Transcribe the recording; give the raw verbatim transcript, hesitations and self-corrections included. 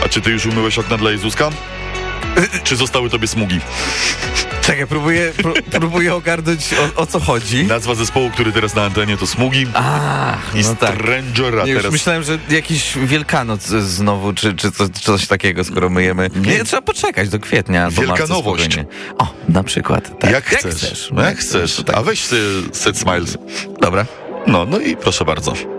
A czy ty już umyłeś okna dla Jezuska? Czy zostały tobie smugi? Czekaj, próbuję, pró próbuję ogarnąć, o, o co chodzi. Nazwa zespołu, który teraz na antenie, to Smugi. A, I no tak. Stranger, a Nie, już teraz... myślałem, że jakiś Wielkanoc znowu, czy, czy coś, coś takiego, skoro myjemy. Nie, nie trzeba poczekać do kwietnia albo Wielka marca nowość. spokojnie. O, na przykład. Tak. Jak, jak chcesz. chcesz. Jak chcesz. Tak. A weź Set Smiles. Dobra. No, no i proszę bardzo.